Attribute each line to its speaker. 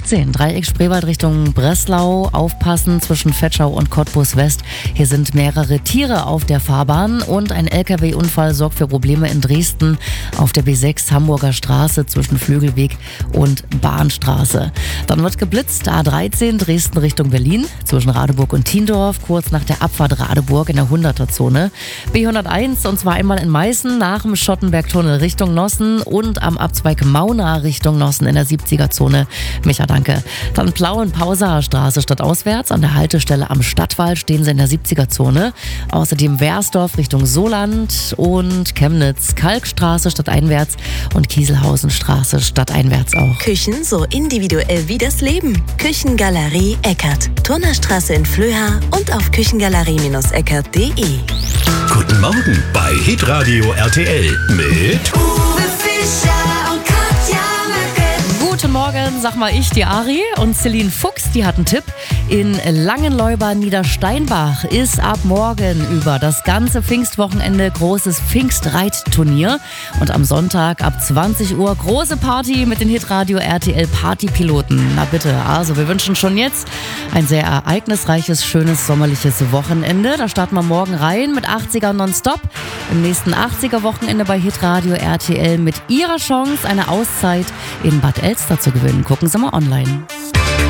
Speaker 1: A18, Dreieck Spreewald Richtung Breslau. Aufpassen zwischen Vetschau und Cottbus West. Hier sind mehrere Tiere auf der Fahrbahn und ein LKW-Unfall sorgt für Probleme in Dresden auf der B6 Hamburger Straße zwischen Flügelweg und Bahnstraße. Dann wird geblitzt, A13 Dresden Richtung Berlin zwischen Radeburg und Tiendorf, kurz nach der Abfahrt Radeburg in der 100er-Zone. B101 und zwar einmal in Meißen nach dem Schottenbergtunnel Richtung Nossen und am Abzweig Mauna Richtung Nossen in der 70er-Zone. Micha, danke. Dann Plauen-Pausaer Straße stadtauswärts. An der Haltestelle am Stadtwall stehen sie in der 70er-Zone. Außerdem Wersdorf Richtung Soland und Chemnitz, Kalkstraße stadteinwärts und Kieselhausenstraße stadteinwärts auch.
Speaker 2: Küchen so individuell wie das Leben. Küchengalerie Eckert. Turnerstraße in Flöha und auf küchengalerie-eckert.de.
Speaker 3: Guten Morgen bei Hitradio RTL mit
Speaker 4: Uwe Fischer und Katja Möcke.
Speaker 1: Guten Morgen, sag mal ich, die Ari und Celine Fuchs, die hat einen Tipp. In Langenleuba Niedersteinbach ist ab morgen über das ganze Pfingstwochenende großes Pfingstreitturnier. Und am Sonntag ab 20 Uhr große Party mit den Hitradio RTL Partypiloten. Na bitte, also wir wünschen schon jetzt ein sehr ereignisreiches, schönes, sommerliches Wochenende. Da starten wir morgen rein mit 80er nonstop. Im nächsten 80er-Wochenende bei Hitradio RTL mit ihrer Chance, eine Auszeit in Bad Elster zu gewinnen. Gucken Sie mal online.